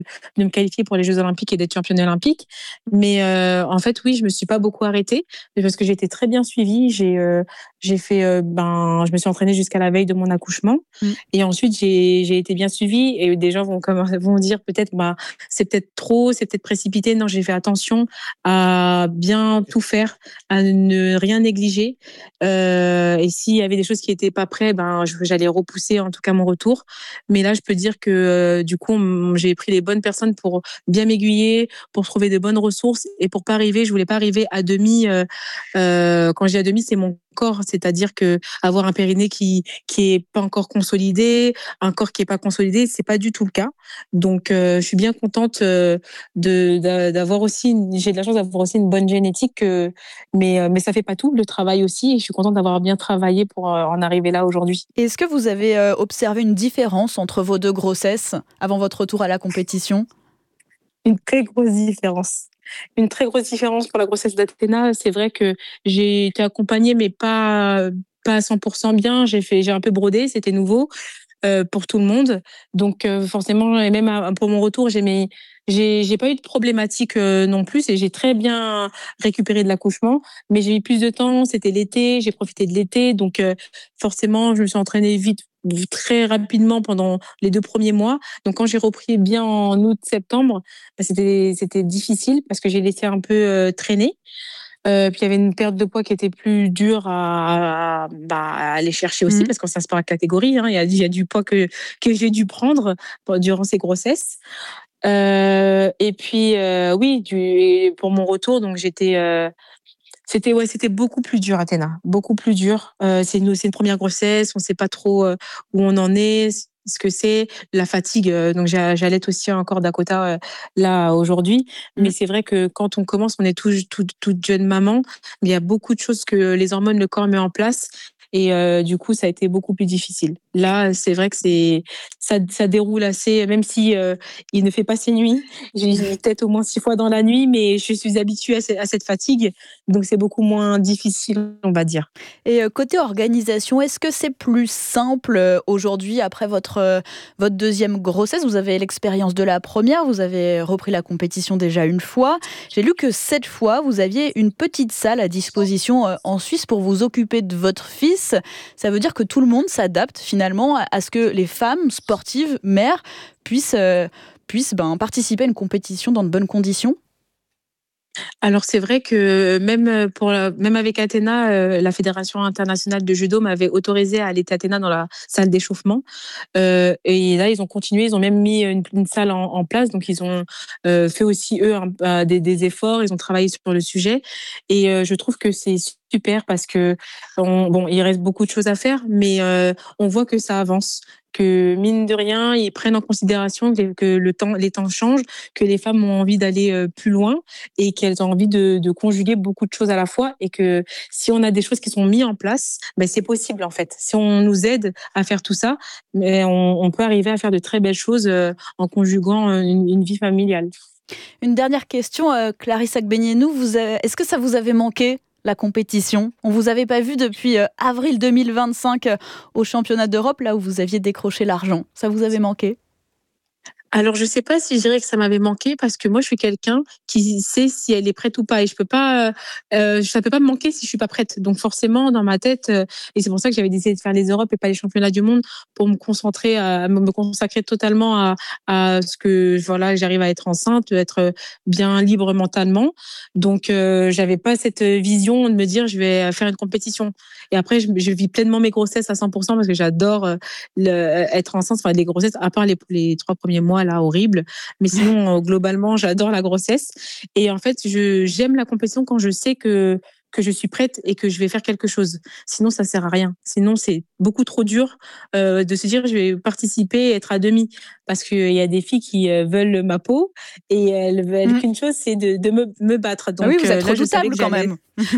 de me qualifier pour les Jeux Olympiques et d'être championne olympique. Mais en fait, oui, je me suis pas beaucoup arrêtée parce que j'ai été très bien suivie. J'ai fait, je me suis entraînée jusqu'à la veille de mon accouchement. Mmh. Et ensuite, j'ai été bien suivie. Et des gens vont dire peut-être, c'est peut-être trop, c'est peut-être précipité. Non, j'ai fait attention à bien tout faire, à ne rien négliger. Et s'il y avait des choses qui étaient pas prêtes, j'allais repousser en tout cas mon retour. Mais là, je peux dire que du coup, j'ai pris les bonnes personnes pour bien m'aiguiller, pour trouver de bonnes ressources et pour pas arriver. Je voulais pas arriver à demi. Quand je dis à demi, c'est mon corps, c'est-à-dire que avoir un périnée qui est pas encore consolidé, un corps qui est pas consolidé, c'est pas du tout le cas. Donc, je suis bien contente d'avoir aussi. J'ai de la chance d'avoir aussi une bonne génétique, mais ça fait pas tout. Le travail aussi, et je suis contente d'avoir bien travaillé pour en arriver là aujourd'hui. Est-ce que vous avez observé une différence entre vos 2 grossesses avant votre retour à la compétition? Une très grosse différence. Une très grosse différence pour la grossesse d'Athéna. C'est vrai que j'ai été accompagnée, mais pas à 100% bien. J'ai un peu brodé, c'était nouveau pour tout le monde. Donc forcément, et même pour mon retour, j'ai pas eu de problématique non plus et j'ai très bien récupéré de l'accouchement. Mais j'ai eu plus de temps, c'était l'été, j'ai profité de l'été. Donc forcément, je me suis entraînée vite, très rapidement pendant les 2 premiers mois. Donc quand j'ai repris bien en août-septembre, c'était difficile parce que j'ai laissé un peu traîner. Puis il y avait une perte de poids qui était plus dure à aller chercher aussi Mmh. parce que ça se par catégorie. Hein. Il y a du poids que j'ai dû prendre durant ces grossesses. Et puis oui, pour mon retour, donc c'était beaucoup plus dur, Athéna, beaucoup plus dur. C'est une première grossesse, on sait pas trop où on en est, ce que c'est, la fatigue. Donc j'allaite aussi encore Dakota là aujourd'hui, mais Mmh. c'est vrai que quand on commence, on est toute jeune maman, mais il y a beaucoup de choses que les hormones, le corps met en place. Et du coup, ça a été beaucoup plus difficile. Là, c'est vrai que ça déroule assez, même si il ne fait pas ses nuits. J'ai peut-être au moins 6 fois dans la nuit, mais je suis habituée à cette fatigue. Donc c'est beaucoup moins difficile, on va dire. Et côté organisation, est-ce que c'est plus simple, aujourd'hui après votre 2e grossesse? Vous avez l'expérience de la première, vous avez repris la compétition déjà une fois. J'ai lu que cette fois, vous aviez une petite salle à disposition, en Suisse pour vous occuper de votre fils. Ça veut dire que tout le monde s'adapte finalement à ce que les femmes sportives, mères, puissent participer à une compétition dans de bonnes conditions? Alors c'est vrai que même avec Athéna, la Fédération internationale de judo m'avait autorisé à aller Athéna dans la salle d'échauffement. Et là, ils ont continué, ils ont même mis une salle en place. Donc ils ont fait aussi eux des efforts, ils ont travaillé sur le sujet. Et je trouve que c'est super parce que bon, il reste beaucoup de choses à faire, mais on voit que ça avance, que mine de rien, ils prennent en considération que les temps changent, que les femmes ont envie d'aller plus loin et qu'elles ont envie de conjuguer beaucoup de choses à la fois et que si on a des choses qui sont mises en place, c'est possible en fait. Si on nous aide à faire tout ça, mais on peut arriver à faire de très belles choses en conjuguant une vie familiale. Une dernière question, Clarisse Agbenienou, est-ce que ça vous avait manqué, la compétition? On vous avait pas vu depuis avril 2025 au championnat d'Europe, là où vous aviez décroché l'argent. Ça vous avait manqué? Alors, je sais pas si je dirais que ça m'avait manqué parce que moi, je suis quelqu'un qui sait si elle est prête ou pas et je peux pas, ça peut pas me manquer si je suis pas prête. Donc forcément, dans ma tête, et c'est pour ça que j'avais décidé de faire les Europes et pas les championnats du monde pour me consacrer totalement à ce que, voilà, j'arrive à être enceinte, être bien libre mentalement. Donc, j'avais pas cette vision de me dire, je vais faire une compétition. Et après, je vis pleinement mes grossesses à 100% parce que j'adore être enceinte, enfin, les grossesses, à part les 3 premiers mois, là, horribles. Mais sinon, globalement, j'adore la grossesse. Et en fait, j'aime la compétition quand je sais que je suis prête et que je vais faire quelque chose. Sinon, ça sert à rien. Sinon, c'est beaucoup trop dur de se dire je vais participer et être à demi. Parce qu'il y a des filles qui veulent ma peau et elles veulent Mmh. qu'une chose, c'est de me battre. Ah oui, Donc vous êtes là, je savais redoutable que quand j'allais. même.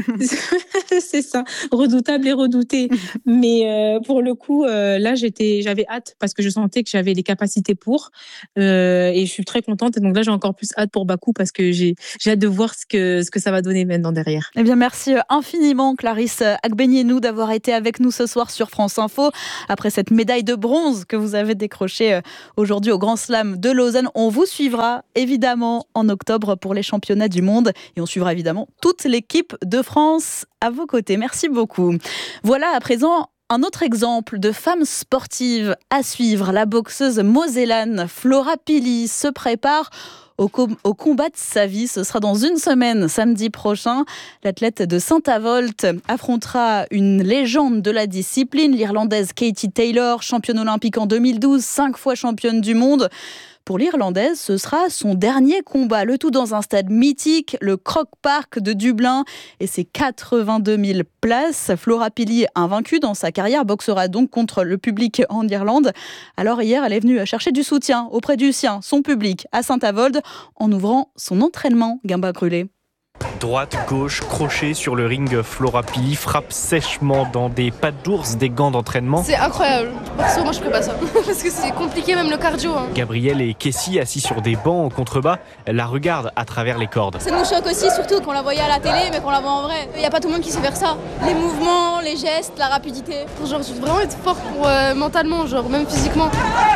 C'est ça, redoutable et redouté. Mais pour le coup, là, j'avais hâte parce que je sentais que j'avais les capacités pour. Et je suis très contente. Et donc là, j'ai encore plus hâte pour Bakou parce que j'ai hâte de voir ce que ça va donner maintenant derrière. Eh bien, merci. Merci infiniment Clarisse Agbenienou d'avoir été avec nous ce soir sur France Info. Après cette médaille de bronze que vous avez décrochée aujourd'hui au Grand Slam de Lausanne, on vous suivra évidemment en octobre pour les championnats du monde et on suivra évidemment toute l'équipe de France à vos côtés. Merci beaucoup. Voilà à présent un autre exemple de femme sportive à suivre. La boxeuse mosellane Flora Pili se prépare au combat de sa vie. Ce sera dans une semaine, samedi prochain. L'athlète de Saint-Avold affrontera une légende de la discipline, l'Irlandaise Katie Taylor, championne olympique en 2012, 5 fois championne du monde. Pour l'Irlandaise, ce sera son dernier combat, le tout dans un stade mythique, le Croke Park de Dublin, et ses 82 000 places. Flora Pili, invaincue dans sa carrière, boxera donc contre le public en Irlande. Alors hier, elle est venue chercher du soutien auprès du sien, son public, à Saint-Avold, en ouvrant son entraînement. Gamba Grulé. Droite, gauche, crochet sur le ring, Flora Pili frappe sèchement dans des pattes d'ours, des gants d'entraînement. C'est incroyable. Perso, moi je ferais pas ça. Parce que c'est compliqué, même le cardio. Gabriel et Kessie, assis sur des bancs en contrebas, la regardent à travers les cordes. Ça nous choque aussi, surtout qu'on la voyait à la télé, mais qu'on la voit en vrai. Il n'y a pas tout le monde qui sait faire ça. Les mouvements, les gestes, la rapidité. Genre, je veux vraiment être forte pour, mentalement, genre même physiquement.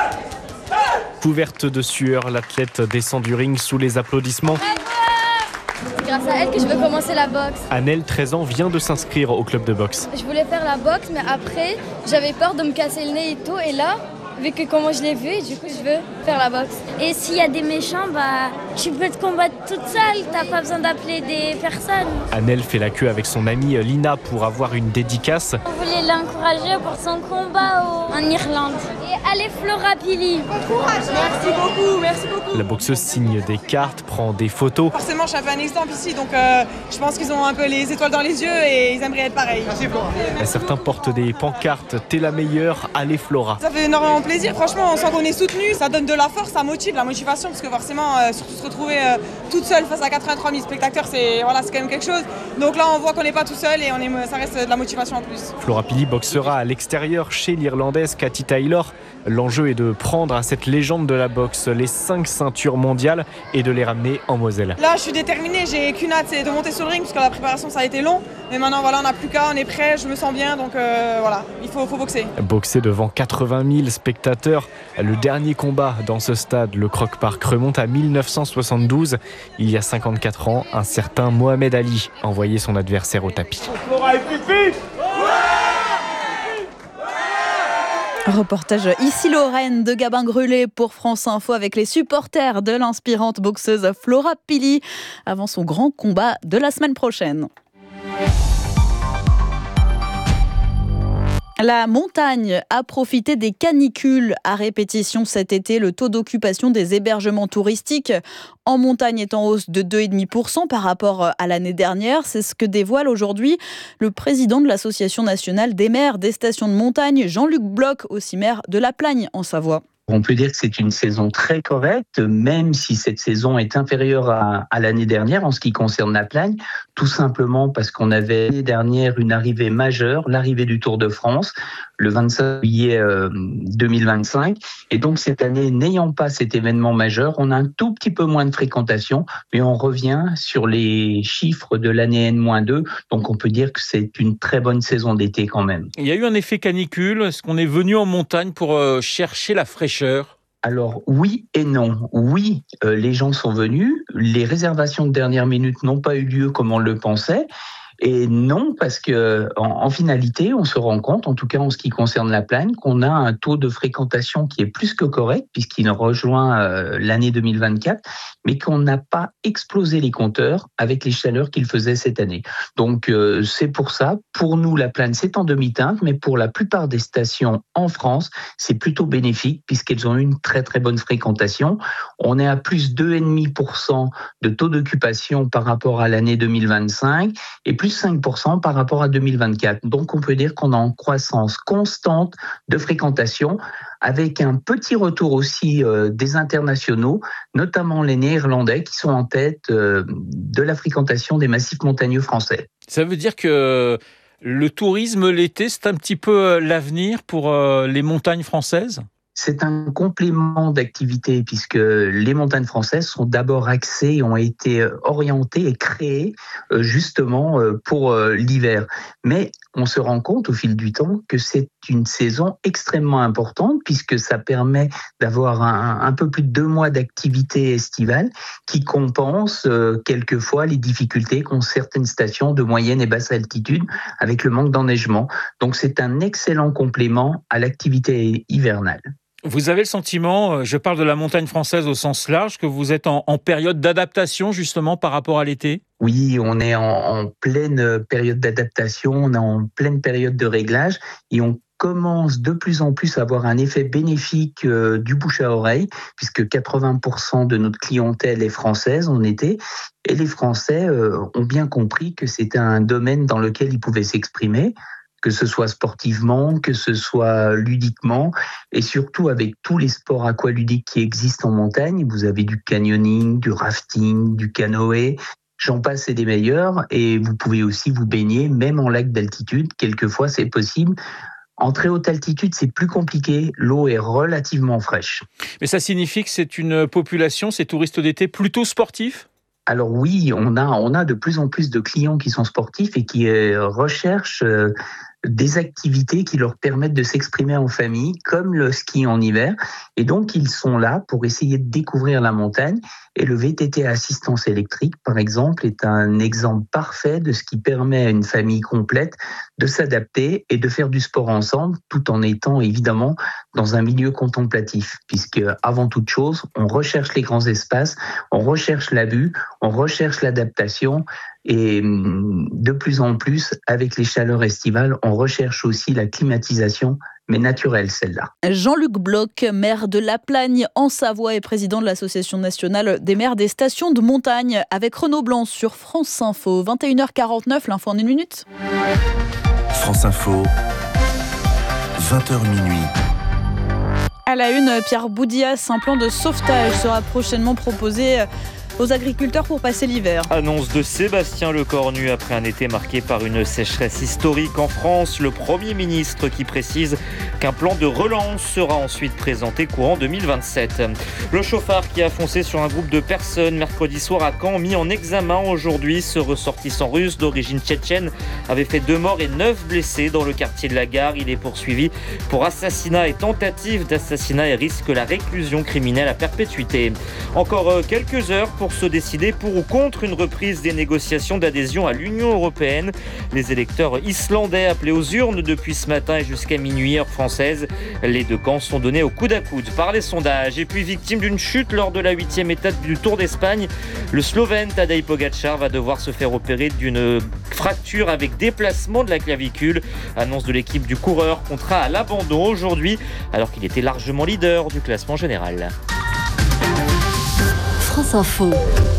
Couverte de sueur, l'athlète descend du ring sous les applaudissements. C'est grâce à elle que je veux commencer la boxe. Annelle, 13 ans, vient de s'inscrire au club de boxe. Je voulais faire la boxe, mais après, j'avais peur de me casser le nez et tout. Et là, vu que comment je l'ai vu, du coup, je veux faire la boxe. Et s'il y a des méchants, tu peux te combattre toute seule. T'as pas besoin d'appeler des personnes. Annelle fait la queue avec son amie Lina pour avoir une dédicace. On voulait l'encourager pour son combat en Irlande. Et allez Flora Pili. Bon courage. Merci beaucoup, merci beaucoup. La boxeuse signe des cartes, prend des photos. Forcément, je suis un peu un exemple ici, donc je pense qu'ils ont un peu les étoiles dans les yeux et ils aimeraient être pareils. Merci Flora. Certains portent des pancartes, t'es la meilleure, allez Flora. Ça fait énormément plaisir, franchement, on sent qu'on est soutenu, ça donne de la force, ça motive, la motivation, parce que forcément, surtout se retrouver toute seule face à 83 000 spectateurs, c'est quand même quelque chose. Donc là, on voit qu'on n'est pas tout seul et ça reste de la motivation en plus. Flora Pili boxera à l'extérieur chez l'Irlandaise Katie Taylor. L'enjeu est de prendre à cette légende de la boxe les 5 ceintures mondiales et de les ramener en Moselle. Là, je suis déterminée, j'ai qu'une hâte, c'est de monter sur le ring, parce que la préparation, ça a été long. Mais maintenant, voilà, on n'a plus qu'à, on est prêt, je me sens bien, donc voilà, il faut boxer. Boxer devant 80 000 spectateurs. Le dernier combat dans ce stade, le Croke Park, remonte à 1972. Il y a 54 ans, un certain Mohamed Ali envoyait son adversaire au tapis. Reportage ici Lorraine de Gabin Grulé pour France Info avec les supporters de l'inspirante boxeuse Flora Pili avant son grand combat de la semaine prochaine. La montagne a profité des canicules à répétition cet été. Le taux d'occupation des hébergements touristiques en montagne est en hausse de 2,5% par rapport à l'année dernière. C'est ce que dévoile aujourd'hui le président de l'Association nationale des maires des stations de montagne, Jean-Luc Bloch, aussi maire de La Plagne en Savoie. On peut dire que c'est une saison très correcte, même si cette saison est inférieure à l'année dernière en ce qui concerne la Plagne, tout simplement parce qu'on avait l'année dernière une arrivée majeure, l'arrivée du Tour de France, le 25 juillet 2025. Et donc cette année, n'ayant pas cet événement majeur, on a un tout petit peu moins de fréquentation, mais on revient sur les chiffres de l'année N-2. Donc on peut dire que c'est une très bonne saison d'été quand même. Il y a eu un effet canicule. Est-ce qu'on est venu en montagne pour chercher la fraîcheur ? Alors oui et non. Oui, les gens sont venus. Les réservations de dernière minute n'ont pas eu lieu comme on le pensait. Et non, parce que en finalité, on se rend compte, en tout cas en ce qui concerne la Plagne, qu'on a un taux de fréquentation qui est plus que correct, puisqu'il rejoint l'année 2024, mais qu'on n'a pas explosé les compteurs avec les chaleurs qu'il faisait cette année. Donc c'est pour ça, pour nous, la Plagne, c'est en demi-teinte, mais pour la plupart des stations en France, c'est plutôt bénéfique, puisqu'elles ont eu une très très bonne fréquentation. On est à plus 2,5% de taux d'occupation par rapport à l'année 2025, et plus 5% par rapport à 2024. Donc on peut dire qu'on est en croissance constante de fréquentation, avec un petit retour aussi des internationaux, notamment les Néerlandais qui sont en tête de la fréquentation des massifs montagneux français. Ça veut dire que le tourisme l'été, c'est un petit peu l'avenir pour les montagnes françaises ? C'est un complément d'activité puisque les montagnes françaises sont d'abord axées, ont été orientées et créées justement pour l'hiver. Mais on se rend compte au fil du temps que c'est une saison extrêmement importante puisque ça permet d'avoir un peu plus de 2 mois d'activité estivale qui compense quelquefois les difficultés qu'ont certaines stations de moyenne et basse altitude avec le manque d'enneigement. Donc c'est un excellent complément à l'activité hivernale. Vous avez le sentiment, je parle de la montagne française au sens large, que vous êtes en période d'adaptation justement par rapport à l'été ? Oui, on est en pleine période d'adaptation, on est en pleine période de réglage et on commence de plus en plus à avoir un effet bénéfique du bouche à oreille, puisque 80% de notre clientèle est française en été, et les Français ont bien compris que c'était un domaine dans lequel ils pouvaient s'exprimer, que ce soit sportivement, que ce soit ludiquement, et surtout avec tous les sports aqualudiques qui existent en montagne. Vous avez du canyoning, du rafting, du canoë, j'en passe et des meilleurs, et vous pouvez aussi vous baigner, même en lac d'altitude, quelquefois c'est possible. En très haute altitude, c'est plus compliqué, l'eau est relativement fraîche. Mais ça signifie que c'est une population, ces touristes d'été, plutôt sportifs ? Alors oui, on a de plus en plus de clients qui sont sportifs et qui recherchent des activités qui leur permettent de s'exprimer en famille, comme le ski en hiver. Et donc, ils sont là pour essayer de découvrir la montagne. Et le VTT à assistance électrique, par exemple, est un exemple parfait de ce qui permet à une famille complète de s'adapter et de faire du sport ensemble, tout en étant évidemment dans un milieu contemplatif. Puisque, avant toute chose, on recherche les grands espaces, on recherche la vue, on recherche l'adaptation. Et de plus en plus, avec les chaleurs estivales, on recherche aussi la climatisation, mais naturelle celle-là. Jean-Luc Bloch, maire de La Plagne en Savoie et président de l'Association nationale des maires des stations de montagne, avec Renaud Blanc sur France Info. 21h49, l'info en 1 minute. France Info, 20h minuit. À la une, Pierre Boudias, un plan de sauvetage sera prochainement proposé aux agriculteurs pour passer l'hiver. Annonce de Sébastien Lecornu après un été marqué par une sécheresse historique en France. Le Premier ministre qui précise qu'un plan de relance sera ensuite présenté courant 2027. Le chauffard qui a foncé sur un groupe de personnes mercredi soir à Caen, mis en examen aujourd'hui. Ce ressortissant russe d'origine tchétchène avait fait 2 morts et 9 blessés dans le quartier de la Gare. Il est poursuivi pour assassinat et tentative d'assassinat et risque la réclusion criminelle à perpétuité. Encore quelques heures pour se décider pour ou contre une reprise des négociations d'adhésion à l'Union européenne. Les électeurs islandais appelés aux urnes depuis ce matin et jusqu'à minuit heure française. Les 2 camps sont donnés au coude à coude par les sondages. Et puis victime d'une chute lors de la 8e étape du Tour d'Espagne, le Slovène Tadej Pogačar va devoir se faire opérer d'une fracture avec déplacement de la clavicule. Annonce de l'équipe du coureur, contraint à l'abandon aujourd'hui alors qu'il était largement leader du classement général. France Info.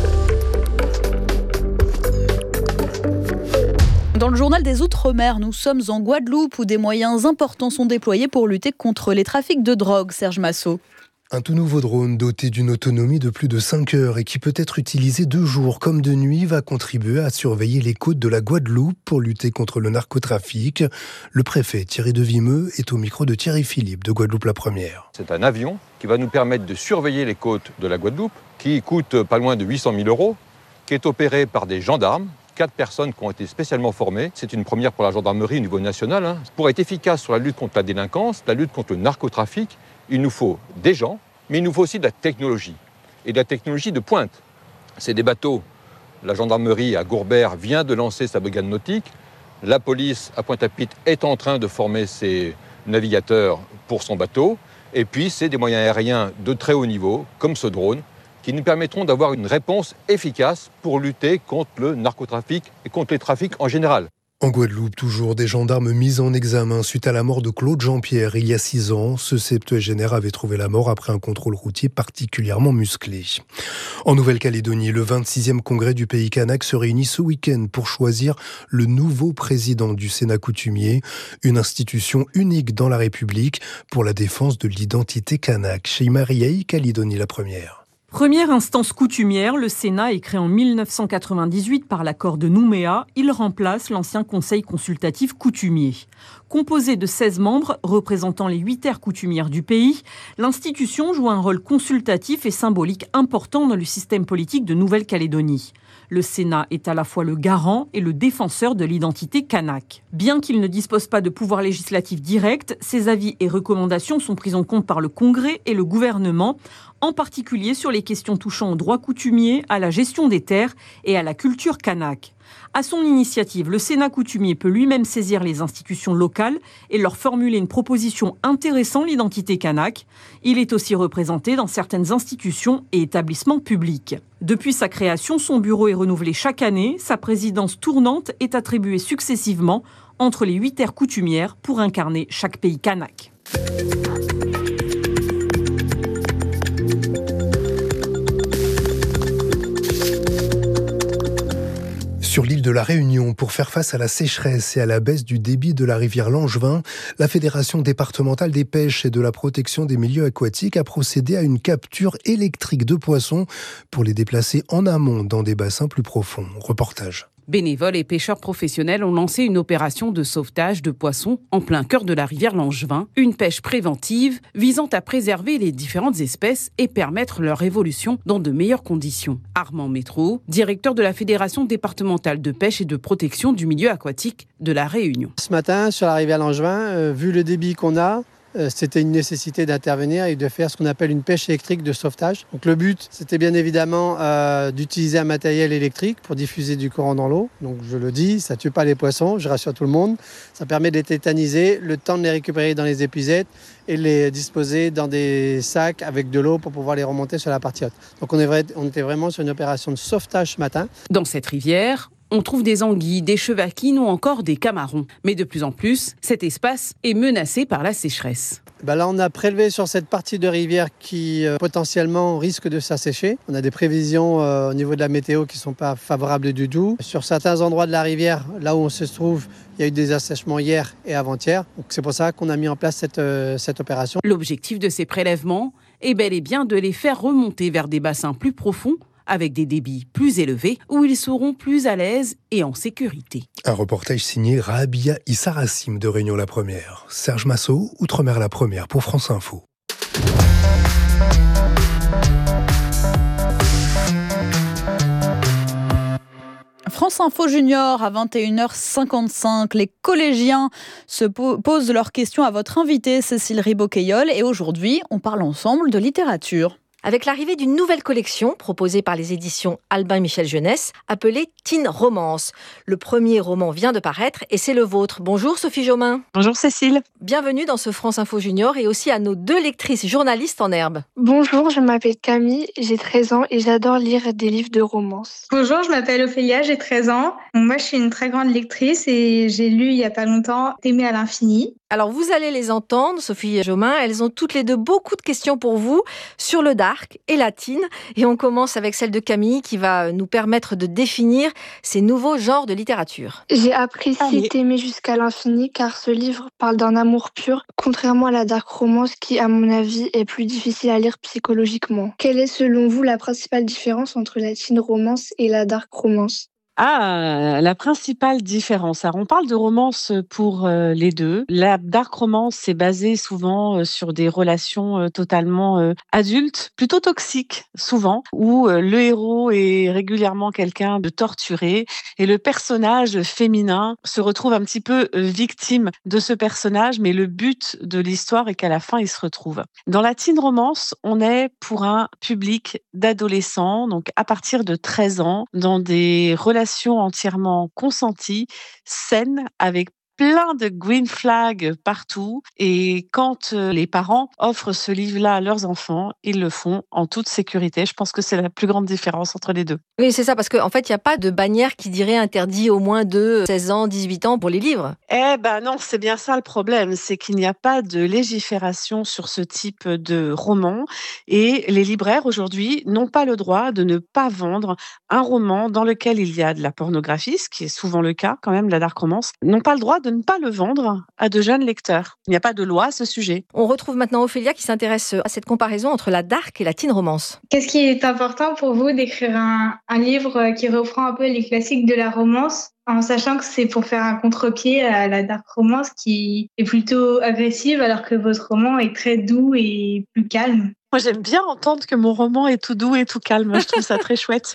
Dans le journal des Outre-mer, nous sommes en Guadeloupe où des moyens importants sont déployés pour lutter contre les trafics de drogue. Serge Massot. Un tout nouveau drone doté d'une autonomie de plus de 5 heures et qui peut être utilisé de jour comme de nuit va contribuer à surveiller les côtes de la Guadeloupe pour lutter contre le narcotrafic. Le préfet Thierry Devimeux est au micro de Thierry Philippe de Guadeloupe la Première. C'est un avion qui va nous permettre de surveiller les côtes de la Guadeloupe, qui coûte pas loin de 800 000 €, qui est opéré par des gendarmes, 4 personnes qui ont été spécialement formées. C'est une première pour la gendarmerie au niveau national. Pour être efficace sur la lutte contre la délinquance, la lutte contre le narcotrafic, il nous faut des gens, mais il nous faut aussi de la technologie, et de la technologie de pointe. C'est des bateaux. La gendarmerie à Gourbert vient de lancer sa brigade nautique. La police à Pointe-à-Pitre est en train de former ses navigateurs pour son bateau. Et puis, c'est des moyens aériens de très haut niveau, comme ce drone, qui nous permettront d'avoir une réponse efficace pour lutter contre le narcotrafic et contre les trafics en général. En Guadeloupe, toujours des gendarmes mis en examen suite à la mort de Claude Jean-Pierre il y a 6 ans. Ce septuagénaire avait trouvé la mort après un contrôle routier particulièrement musclé. En Nouvelle-Calédonie, le 26e congrès du pays kanak se réunit ce week-end pour choisir le nouveau président du Sénat coutumier, une institution unique dans la République pour la défense de l'identité kanak. Chez Mariaï, Calédonie la Première. Première instance coutumière, le Sénat est créé en 1998 par l'accord de Nouméa. Il remplace l'ancien Conseil consultatif coutumier. Composé de 16 membres représentant les 8 terres coutumières du pays, l'institution joue un rôle consultatif et symbolique important dans le système politique de Nouvelle-Calédonie. Le Sénat est à la fois le garant et le défenseur de l'identité kanak. Bien qu'il ne dispose pas de pouvoir législatif direct, ses avis et recommandations sont pris en compte par le Congrès et le gouvernement, en particulier sur les questions touchant aux droits coutumiers, à la gestion des terres et à la culture kanak. À son initiative, le Sénat coutumier peut lui-même saisir les institutions locales et leur formuler une proposition intéressant l'identité kanak. Il est aussi représenté dans certaines institutions et établissements publics. Depuis sa création, son bureau est renouvelé chaque année. Sa présidence tournante est attribuée successivement entre les 8 terres coutumières pour incarner chaque pays kanak. Sur l'île de la Réunion, pour faire face à la sécheresse et à la baisse du débit de la rivière Langevin, la Fédération départementale des pêches et de la protection des milieux aquatiques a procédé à une capture électrique de poissons pour les déplacer en amont dans des bassins plus profonds. Reportage. Bénévoles et pêcheurs professionnels ont lancé une opération de sauvetage de poissons en plein cœur de la rivière Langevin, une pêche préventive visant à préserver les différentes espèces et permettre leur évolution dans de meilleures conditions. Armand Métro, directeur de la Fédération départementale de pêche et de protection du milieu aquatique de la Réunion. Ce matin, sur la rivière Langevin, vu le débit qu'on a, c'était une nécessité d'intervenir et de faire ce qu'on appelle une pêche électrique de sauvetage. Donc le but, c'était bien évidemment d'utiliser un matériel électrique pour diffuser du courant dans l'eau. Donc je le dis, ça ne tue pas les poissons, je rassure tout le monde. Ça permet de les tétaniser, le temps de les récupérer dans les épuisettes et de les disposer dans des sacs avec de l'eau pour pouvoir les remonter sur la partie haute. Donc on était vraiment sur une opération de sauvetage ce matin. Dans cette rivière, on trouve des anguilles, des chevaquines ou encore des camarons. Mais de plus en plus, cet espace est menacé par la sécheresse. Là, on a prélevé sur cette partie de rivière qui potentiellement risque de s'assécher. On a des prévisions au niveau de la météo qui ne sont pas favorables du tout. Sur certains endroits de la rivière, là où on se trouve, il y a eu des assèchements hier et avant-hier. Donc c'est pour ça qu'on a mis en place cette opération. L'objectif de ces prélèvements est bel et bien de les faire remonter vers des bassins plus profonds, avec des débits plus élevés, où ils seront plus à l'aise et en sécurité. Un reportage signé Rabia Issarassim de Réunion la Première. Serge Massot, Outre-mer la Première pour France Info. France Info Junior à 21h55. Les collégiens se posent leurs questions à votre invitée Cécile Ribaud-Queilleul et aujourd'hui, on parle ensemble de littérature. Avec l'arrivée d'une nouvelle collection proposée par les éditions Albin Michel Jeunesse, appelée Teen Romance. Le premier roman vient de paraître et c'est le vôtre. Bonjour Sophie Jaumin. Bonjour Cécile. Bienvenue dans ce France Info Junior et aussi à nos 2 lectrices journalistes en herbe. Bonjour, je m'appelle Camille, j'ai 13 ans et j'adore lire des livres de romance. Bonjour, je m'appelle Ophélia, j'ai 13 ans. Moi, je suis une très grande lectrice et j'ai lu il n'y a pas longtemps T'aimer à l'infini. Alors vous allez les entendre, Sophie Jaumin, elles ont toutes les deux beaucoup de questions pour vous sur le dark et la teen. Et on commence avec celle de Camille qui va nous permettre de définir ces nouveaux genres de littérature. J'ai apprécié T'aimer jusqu'à l'infini car ce livre parle d'un amour pur, contrairement à la dark romance qui, à mon avis, est plus difficile à lire psychologiquement. Quelle est selon vous la principale différence entre la teen romance et la dark romance ? La principale différence. Alors, on parle de romance pour les deux. La dark romance, c'est basé souvent sur des relations totalement adultes, plutôt toxiques, souvent, où le héros est régulièrement quelqu'un de torturé et le personnage féminin se retrouve un petit peu victime de ce personnage, mais le but de l'histoire est qu'à la fin, il se retrouve. Dans la teen romance, on est pour un public d'adolescents, donc à partir de 13 ans, dans des relations entièrement consenties, saines, avec plein de green flags partout. Et quand les parents offrent ce livre-là à leurs enfants, ils le font en toute sécurité. Je pense que c'est la plus grande différence entre les deux. Oui, c'est ça, parce qu'en fait, il n'y a pas de bannière qui dirait interdit au moins de 16 ans, 18 ans pour les livres. Non, c'est bien ça le problème. C'est qu'il n'y a pas de légifération sur ce type de roman. Et les libraires, aujourd'hui, n'ont pas le droit de ne pas vendre un roman dans lequel il y a de la pornographie, ce qui est souvent le cas quand même de la dark romance, n'ont pas le droit de de ne pas le vendre à de jeunes lecteurs. Il n'y a pas de loi à ce sujet. On retrouve maintenant Ophélia qui s'intéresse à cette comparaison entre la dark et la teen romance. Qu'est-ce qui est important pour vous d'écrire un livre qui reprend un peu les classiques de la romance, en sachant que c'est pour faire un contre-pied à la dark romance qui est plutôt agressive, alors que votre roman est très doux et plus calme? Moi, j'aime bien entendre que mon roman est tout doux et tout calme. Je trouve ça très chouette.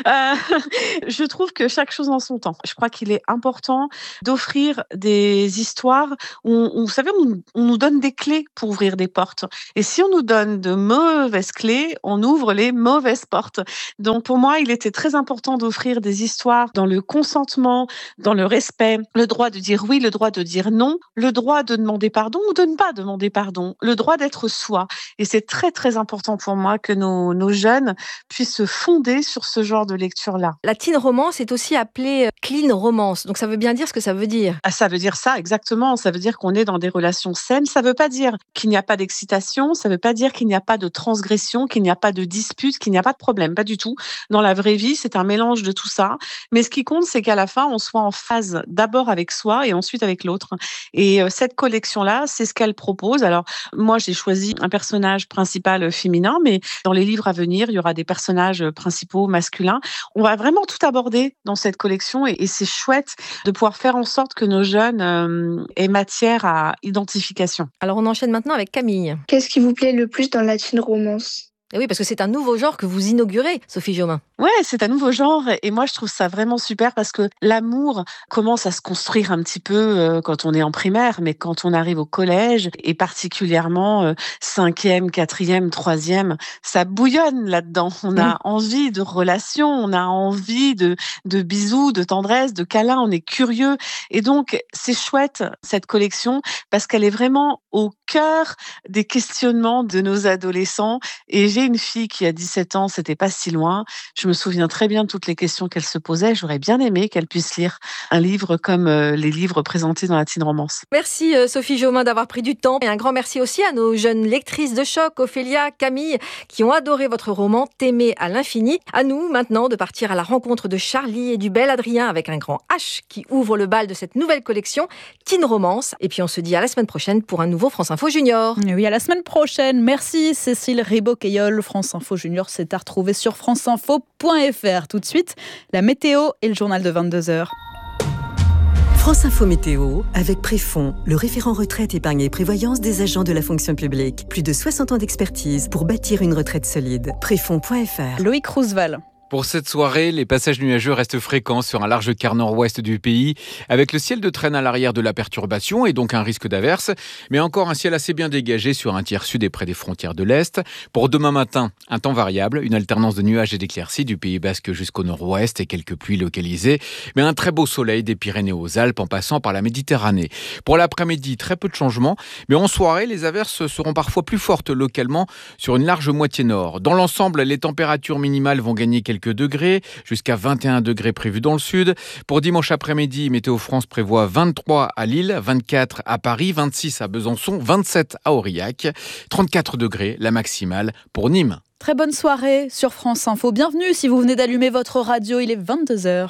Je trouve que chaque chose en son temps. Je crois qu'il est important d'offrir des histoires où, vous savez, on nous donne des clés pour ouvrir des portes. Et si on nous donne de mauvaises clés, on ouvre les mauvaises portes. Donc, pour moi, il était très important d'offrir des histoires dans le consentement, dans le respect, le droit de dire oui, le droit de dire non, le droit de demander pardon ou de ne pas demander pardon, le droit d'être soi. Et c'est très, très important pour moi que nos jeunes puissent se fonder sur ce genre de lecture-là. La teen romance est aussi appelée clean romance. Donc ça veut bien dire ce que ça veut dire. Ça veut dire ça, exactement. Ça veut dire qu'on est dans des relations saines. Ça veut pas dire qu'il n'y a pas d'excitation. Ça veut pas dire qu'il n'y a pas de transgression, qu'il n'y a pas de dispute, qu'il n'y a pas de problème. Pas du tout. Dans la vraie vie, c'est un mélange de tout ça. Mais ce qui compte, c'est qu'à la fin, on soit en phase d'abord avec soi et ensuite avec l'autre. Et cette collection-là, c'est ce qu'elle propose. Alors, moi, j'ai choisi un personnage principal féminin, mais dans les livres à venir, il y aura des personnages principaux masculins. On va vraiment tout aborder dans cette collection et c'est chouette de pouvoir faire en sorte que nos jeunes aient matière à identification. Alors, on enchaîne maintenant avec Camille. Qu'est-ce qui vous plaît le plus dans la teen romance ? Et oui, parce que c'est un nouveau genre que vous inaugurez, Sophie Jaumin. Ouais, c'est un nouveau genre et moi je trouve ça vraiment super parce que l'amour commence à se construire un petit peu quand on est en primaire, mais quand on arrive au collège et particulièrement 5e, 4e, 3e, ça bouillonne là-dedans. On a envie de relations, on a envie de bisous, de tendresse, de câlins, on est curieux et donc c'est chouette cette collection parce qu'elle est vraiment au cœur des questionnements de nos adolescents et j'ai une fille qui a 17 ans, c'était pas si loin. Je me souviens très bien de toutes les questions qu'elle se posait. J'aurais bien aimé qu'elle puisse lire un livre comme les livres présentés dans la teen romance. Merci Sophie Jaumin d'avoir pris du temps. Et un grand merci aussi à nos jeunes lectrices de choc, Ophélia, Camille, qui ont adoré votre roman T'aimer à l'infini. À nous maintenant de partir à la rencontre de Charlie et du bel Adrien avec un grand H qui ouvre le bal de cette nouvelle collection Teen Romance. Et puis on se dit à la semaine prochaine pour un nouveau France Info Junior. Oui, à la semaine prochaine. Merci Cécile Ribaud-Queilleul. France Info Junior, c'est à retrouver sur franceinfo.fr. Tout de suite, la météo et le journal de 22h. France Info Météo, avec Préfond, le référent retraite, épargne et prévoyance des agents de la fonction publique. Plus de 60 ans d'expertise pour bâtir une retraite solide. Préfond.fr. Loïc Roosevelt. Pour cette soirée, les passages nuageux restent fréquents sur un large quart nord-ouest du pays, avec le ciel de traîne à l'arrière de la perturbation et donc un risque d'averse, mais encore un ciel assez bien dégagé sur un tiers sud et près des frontières de l'Est. Pour demain matin, un temps variable, une alternance de nuages et d'éclaircies du Pays Basque jusqu'au nord-ouest et quelques pluies localisées, mais un très beau soleil des Pyrénées aux Alpes en passant par la Méditerranée. Pour l'après-midi, très peu de changements, mais en soirée, les averses seront parfois plus fortes localement sur une large moitié nord. Dans l'ensemble, les températures minimales vont gagner quelques degrés, jusqu'à 21 degrés prévus dans le sud. Pour dimanche après-midi, Météo France prévoit 23 à Lille, 24 à Paris, 26 à Besançon, 27 à Aurillac, 34 degrés la maximale pour Nîmes. Très bonne soirée sur France Info. Bienvenue si vous venez d'allumer votre radio, il est 22h.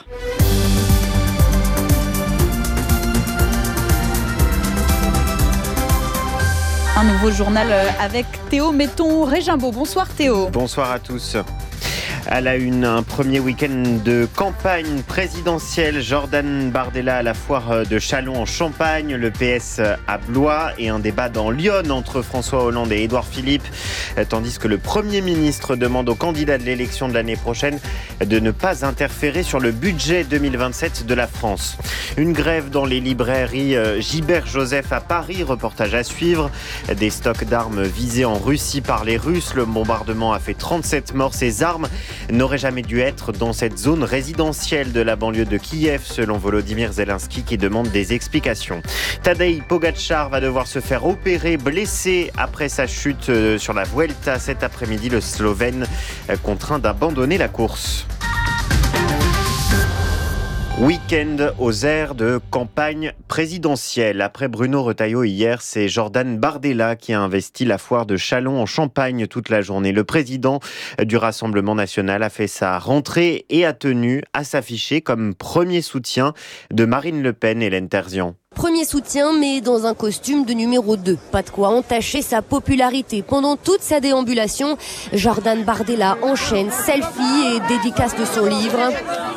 Un nouveau journal avec Théo Metton-Régimbaud. Bonsoir Théo. Bonsoir à tous. À la une, un premier week-end de campagne présidentielle. Jordan Bardella à la foire de Châlons en Champagne, le PS à Blois et un débat dans Lyon entre François Hollande et Édouard Philippe. Tandis que le Premier ministre demande aux candidats de l'élection de l'année prochaine de ne pas interférer sur le budget 2027 de la France. Une grève dans les librairies Gilbert Joseph à Paris, reportage à suivre. Des stocks d'armes visés en Russie par les Russes. Le bombardement a fait 37 morts. Ces armes n'aurait jamais dû être dans cette zone résidentielle de la banlieue de Kiev, selon Volodymyr Zelensky qui demande des explications. Tadej Pogačar va devoir se faire opérer, blessé après sa chute sur la Vuelta cet après-midi. Le Slovène contraint d'abandonner la course. Week-end aux airs de campagne présidentielle. Après Bruno Retailleau hier, c'est Jordan Bardella qui a investi la foire de Châlons en Champagne toute la journée. Le président du Rassemblement national a fait sa rentrée et a tenu à s'afficher comme premier soutien de Marine Le Pen et Hélène Terzian. Premier soutien, mais dans un costume de numéro 2. Pas de quoi entacher sa popularité. Pendant toute sa déambulation, Jordan Bardella enchaîne selfie et dédicace de son livre.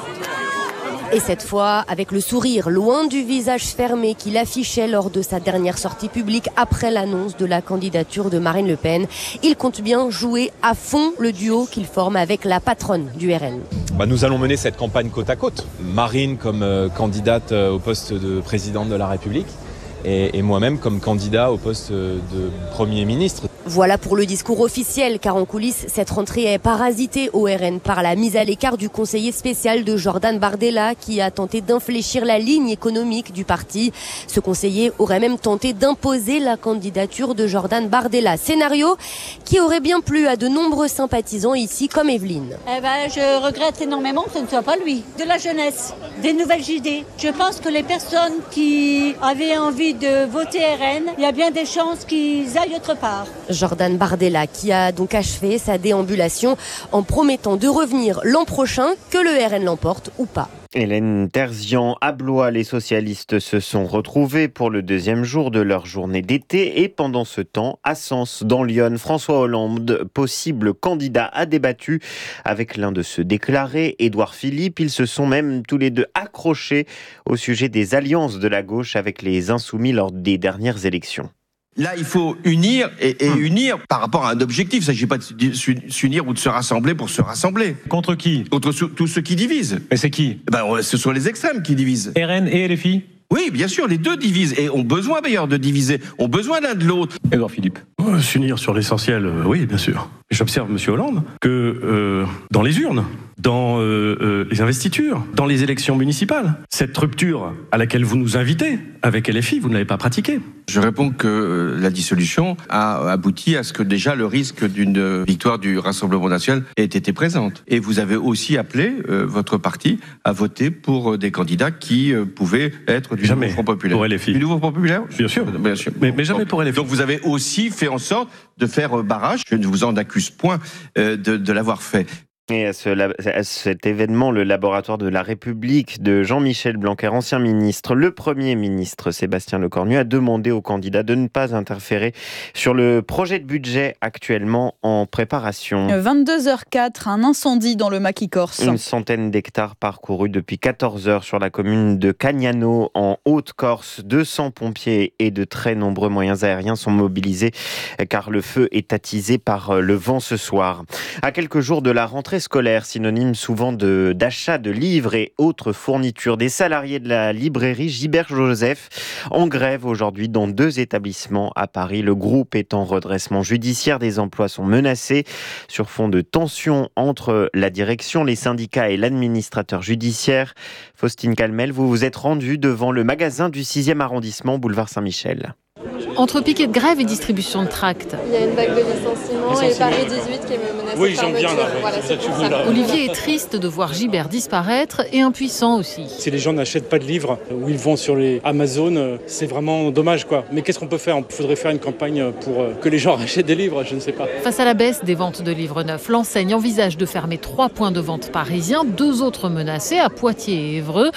Et cette fois, avec le sourire loin du visage fermé qu'il affichait lors de sa dernière sortie publique après l'annonce de la candidature de Marine Le Pen, il compte bien jouer à fond le duo qu'il forme avec la patronne du RN. Nous allons mener cette campagne côte à côte. Marine comme candidate au poste de présidente de la République et moi-même comme candidat au poste de Premier ministre. Voilà pour le discours officiel, car en coulisses, cette rentrée est parasitée au RN par la mise à l'écart du conseiller spécial de Jordan Bardella qui a tenté d'infléchir la ligne économique du parti. Ce conseiller aurait même tenté d'imposer la candidature de Jordan Bardella. Scénario qui aurait bien plu à de nombreux sympathisants ici comme Evelyne. Je regrette énormément que ce ne soit pas lui. De la jeunesse, des nouvelles idées. Je pense que les personnes qui avaient envie de voter RN, il y a bien des chances qu'ils aillent autre part. Jordan Bardella qui a donc achevé sa déambulation en promettant de revenir l'an prochain, que le RN l'emporte ou pas. Hélène Terzian, à Blois, les socialistes se sont retrouvés pour le deuxième jour de leur journée d'été et pendant ce temps, à Sens, dans l'Yonne, François Hollande, possible candidat, a débattu avec l'un de ceux déclarés, Édouard Philippe. Ils se sont même tous les deux accrochés au sujet des alliances de la gauche avec les Insoumis lors des dernières élections. Là, il faut unir et unir par rapport à un objectif. Il ne s'agit pas de s'unir ou de se rassembler pour se rassembler. Contre qui ? Contre tous ceux qui divisent. Mais c'est qui ? Ce sont les extrêmes qui divisent. RN et LFI ? Oui, bien sûr, les deux divisent et ont besoin d'ailleurs de diviser, ont besoin l'un de l'autre. Édouard Philippe. S'unir sur l'essentiel, oui, bien sûr. J'observe, M. Hollande, que dans les urnes, dans les investitures, dans les élections municipales, cette rupture à laquelle vous nous invitez, avec LFI, vous ne l'avez pas pratiquée. Je réponds que la dissolution a abouti à ce que déjà le risque d'une victoire du Rassemblement national ait été présente. Et vous avez aussi appelé votre parti à voter pour des candidats qui pouvaient être du nouveau Front populaire. Pour LFI. Du nouveau Front populaire ? Bien sûr. Mais jamais pour LFI. Donc vous avez aussi fait en sorte de faire barrage, je ne vous en accuse point de l'avoir fait. Et à cet événement, le laboratoire de la République de Jean-Michel Blanquer, ancien ministre, le Premier ministre Sébastien Lecornu a demandé aux candidats de ne pas interférer sur le projet de budget actuellement en préparation. 22h04, un incendie dans le Maquis corse. Une centaine d'hectares parcourus depuis 14 heures sur la commune de Cagnano en Haute-Corse. 200 pompiers et de très nombreux moyens aériens sont mobilisés car le feu est attisé par le vent ce soir. À quelques jours de la rentrée scolaire, synonyme souvent d'achat de livres et autres fournitures. Des salariés de la librairie Gibert Joseph en grève aujourd'hui dans 2 établissements à Paris. Le groupe est en redressement judiciaire. Des emplois sont menacés sur fond de tensions entre la direction, les syndicats et l'administrateur judiciaire. Faustine Calmel, vous vous êtes rendue devant le magasin du 6e arrondissement, boulevard Saint-Michel. Entre piquet de grève et distribution de tracts. Il y a une vague de licenciements et Paris 18 qui est menacé par voiture. Voilà, c'est pour ça. Olivier est triste de voir Gibert disparaître et impuissant aussi. Si les gens n'achètent pas de livres ou ils vont sur les Amazon, c'est vraiment dommage, quoi. Mais qu'est-ce qu'on peut faire ? Il faudrait faire une campagne pour que les gens achètent des livres, je ne sais pas. Face à la baisse des ventes de livres neufs, l'enseigne envisage de fermer 3 points de vente parisiens, 2 autres menacés à Poitiers et Évreux.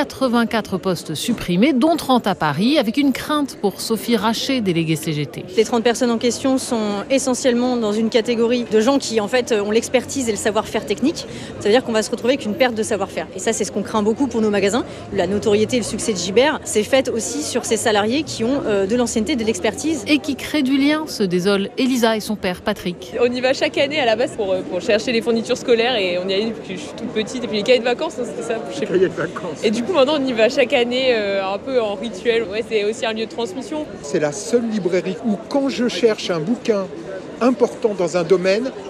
84 postes supprimés, dont 30 à Paris, avec une crainte pour Sophie Rachet, délégué CGT. Les 30 personnes en question sont essentiellement dans une catégorie de gens qui en fait ont l'expertise et le savoir-faire technique. Ça veut dire qu'on va se retrouver avec une perte de savoir-faire. Et ça, c'est ce qu'on craint beaucoup pour nos magasins. La notoriété et le succès de Gibert, c'est fait aussi sur ces salariés qui ont de l'ancienneté, de l'expertise. Et qui créent du lien, se désole Elisa et son père Patrick. On y va chaque année à la base pour chercher les fournitures scolaires et on y allait depuis que je suis toute petite. Et puis les cahiers de vacances, c'était ça. Je sais pas. Cahiers de vacances. Et du coup, maintenant, on y va chaque année un peu en rituel. Ouais, c'est aussi un lieu de transmission. C'est la seule librairie où quand je cherche un bouquin important dans un domaine,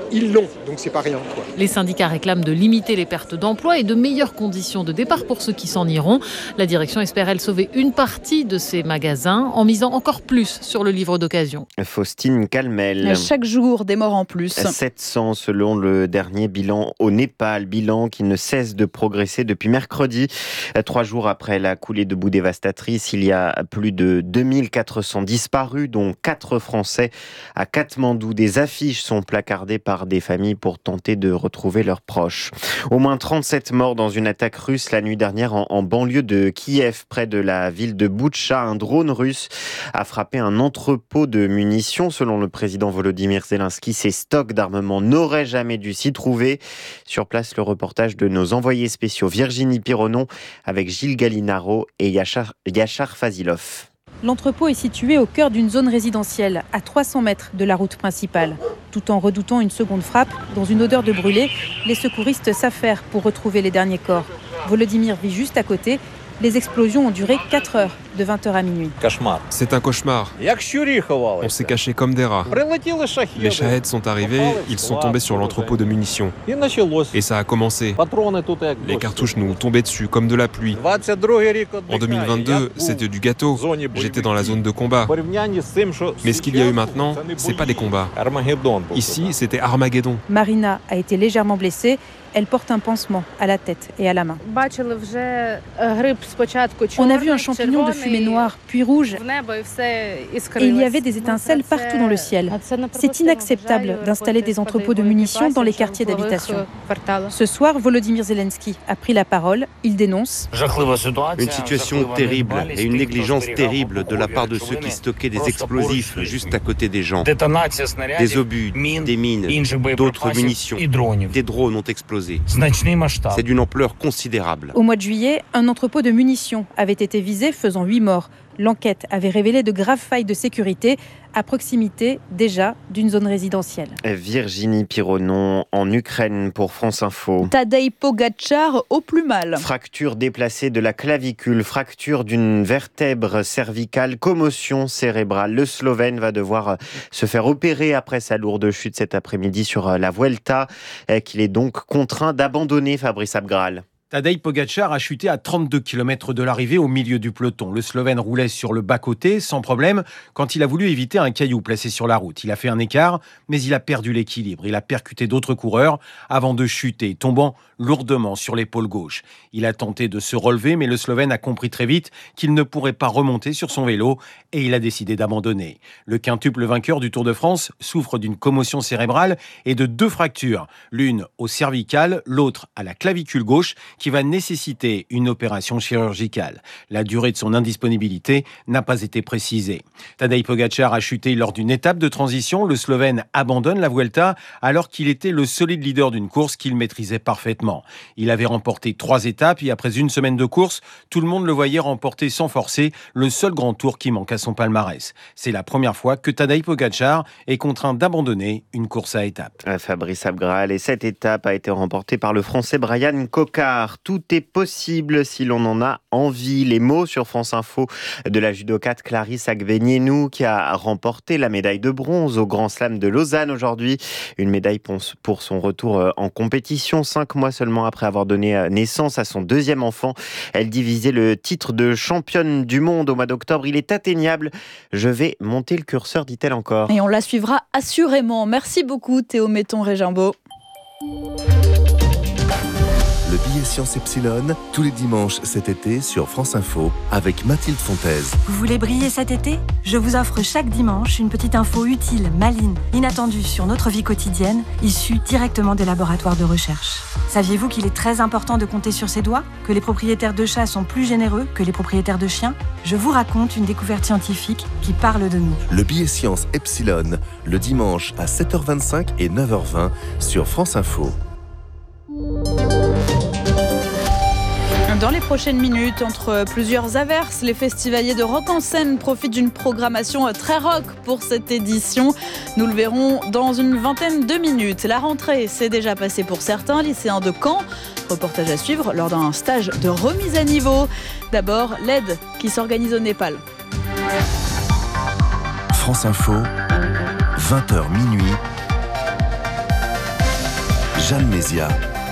ils l'ont, donc c'est pas rien, quoi. Les syndicats réclament de limiter les pertes d'emplois et de meilleures conditions de départ pour ceux qui s'en iront. La direction espère, elle, sauver une partie de ces magasins en misant encore plus sur le livre d'occasion. Faustine Calmel. Chaque jour, des morts en plus. 700 selon le dernier bilan au Népal, bilan qui ne cesse de progresser depuis mercredi. 3 jours après la coulée de boue dévastatrice, il y a plus de 2400 disparus, dont 4 Français à Katmandou. Des affiches sont placardées par des familles pour tenter de retrouver leurs proches. Au moins 37 morts dans une attaque russe la nuit dernière en banlieue de Kiev, près de la ville de Boutcha. Un drone russe a frappé un entrepôt de munitions. Selon le président Volodymyr Zelensky, ces stocks d'armement n'auraient jamais dû s'y trouver. Sur place, le reportage de nos envoyés spéciaux Virginie Pironon avec Gilles Gallinaro et Yachar Fazilov. L'entrepôt est situé au cœur d'une zone résidentielle, à 300 mètres de la route principale. Tout en redoutant une seconde frappe, dans une odeur de brûlé, les secouristes s'affairent pour retrouver les derniers corps. Volodymyr vit juste à côté. Les explosions ont duré 4 heures, de 20h à minuit. C'est un cauchemar. On s'est caché comme des rats. Les Shaheds sont arrivés, ils sont tombés sur l'entrepôt de munitions. Et ça a commencé. Les cartouches nous tombaient dessus comme de la pluie. En 2022, c'était du gâteau. J'étais dans la zone de combat. Mais ce qu'il y a eu maintenant, c'est pas des combats. Ici, c'était Armageddon. Marina a été légèrement blessée. Elle porte un pansement à la tête et à la main. On a vu un champignon de fumée noire, puis rouge, et il y avait des étincelles partout dans le ciel. C'est inacceptable d'installer des entrepôts de munitions dans les quartiers d'habitation. Ce soir, Volodymyr Zelensky a pris la parole. Il dénonce une situation terrible et une négligence terrible de la part de ceux qui stockaient des explosifs juste à côté des gens. Des obus, des mines, d'autres munitions, des drones ont explosé. C'est d'une ampleur considérable. Au mois de juillet, un entrepôt de munitions avait été visé, faisant 8 morts. L'enquête avait révélé de graves failles de sécurité à proximité déjà d'une zone résidentielle. Virginie Pironon en Ukraine pour France Info. Tadej Pogačar au plus mal. Fracture déplacée de la clavicule, fracture d'une vertèbre cervicale, commotion cérébrale. Le Slovène va devoir se faire opérer après sa lourde chute cet après-midi sur la Vuelta, qu'il est donc contraint d'abandonner, Fabrice Abgral. Tadej Pogačar a chuté à 32 km de l'arrivée au milieu du peloton. Le Slovène roulait sur le bas-côté, sans problème, quand il a voulu éviter un caillou placé sur la route. Il a fait un écart, mais il a perdu l'équilibre. Il a percuté d'autres coureurs avant de chuter, tombant lourdement sur l'épaule gauche. Il a tenté de se relever, mais le Slovène a compris très vite qu'il ne pourrait pas remonter sur son vélo et il a décidé d'abandonner. Le quintuple vainqueur du Tour de France souffre d'une commotion cérébrale et de 2 fractures, l'une au cervical, l'autre à la clavicule gauche, qui va nécessiter une opération chirurgicale. La durée de son indisponibilité n'a pas été précisée. Tadej Pogačar a chuté lors d'une étape de transition. Le Slovène abandonne la Vuelta alors qu'il était le solide leader d'une course qu'il maîtrisait parfaitement. Il avait remporté 3 étapes et après une semaine de course, tout le monde le voyait remporter sans forcer le seul grand tour qui manque à son palmarès. C'est la première fois que Tadej Pogačar est contraint d'abandonner une course à étapes. Fabrice Abgral, et cette étape a été remportée par le Français Brian Coquard. Tout est possible si l'on en a envie. Les mots sur France Info de la judokate Clarisse Agbenienou qui a remporté la médaille de bronze au Grand Slam de Lausanne aujourd'hui. Une médaille pour son retour en compétition 5 mois seulement après avoir donné naissance à son 2e enfant. Elle divisait le titre de championne du monde au mois d'octobre. Il est atteignable. Je vais monter le curseur, dit-elle encore. Et on la suivra assurément. Merci beaucoup Théo Metton-Régimbaud. Le billet Science Epsilon, tous les dimanches cet été sur France Info, avec Mathilde Fontaise. Vous voulez briller cet été ? Je vous offre chaque dimanche une petite info utile, maligne, inattendue sur notre vie quotidienne, issue directement des laboratoires de recherche. Saviez-vous qu'il est très important de compter sur ses doigts ? Que les propriétaires de chats sont plus généreux que les propriétaires de chiens ? Je vous raconte une découverte scientifique qui parle de nous. Le billet Science Epsilon, le dimanche à 7h25 et 9h20 sur France Info. Dans les prochaines minutes, entre plusieurs averses, les festivaliers de Rock en Seine profitent d'une programmation très rock pour cette édition. Nous le verrons dans une vingtaine de minutes. La rentrée s'est déjà passée pour certains lycéens de Caen. Reportage à suivre lors d'un stage de remise à niveau. D'abord, l'aide qui s'organise au Népal. France Info, 20h minuit. Jeanne Mézia.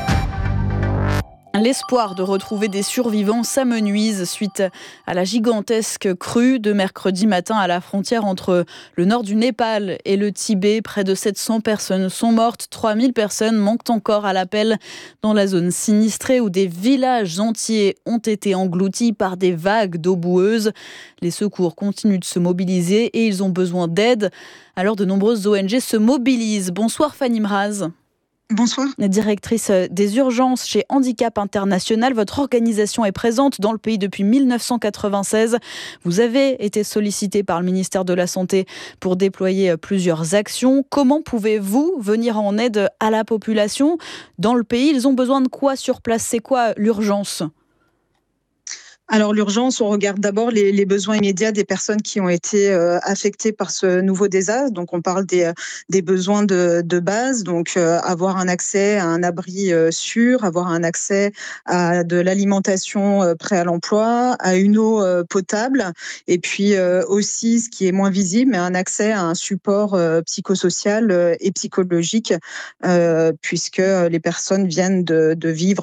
L'espoir de retrouver des survivants s'amenuise suite à la gigantesque crue de mercredi matin à la frontière entre le nord du Népal et le Tibet. Près de 700 personnes sont mortes, 3000 personnes manquent encore à l'appel dans la zone sinistrée où des villages entiers ont été engloutis par des vagues d'eau boueuse. Les secours continuent de se mobiliser et ils ont besoin d'aide. Alors de nombreuses ONG se mobilisent. Bonsoir Fanny Mraz. Bonsoir. Directrice des urgences chez Handicap International, votre organisation est présente dans le pays depuis 1996. Vous avez été sollicité par le ministère de la Santé pour déployer plusieurs actions. Comment pouvez-vous venir en aide à la population dans le pays? Ils ont besoin de quoi sur place? C'est quoi l'urgence? Alors l'urgence, on regarde d'abord les besoins immédiats des personnes qui ont été affectées par ce nouveau désastre. Donc on parle des besoins de base, donc avoir un accès à un abri sûr, avoir un accès à de l'alimentation prêt à l'emploi, à une eau potable, et puis aussi, ce qui est moins visible, mais un accès à un support psychosocial et psychologique, puisque les personnes viennent de vivre